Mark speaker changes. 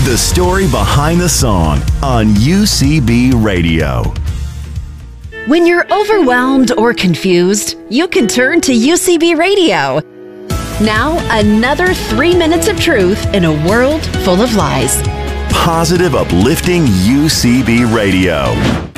Speaker 1: The story behind the song on UCB Radio.
Speaker 2: When you're overwhelmed or confused, you can turn to UCB Radio. Now, another 3 minutes of truth in a world full of lies.
Speaker 1: Positive, uplifting UCB Radio.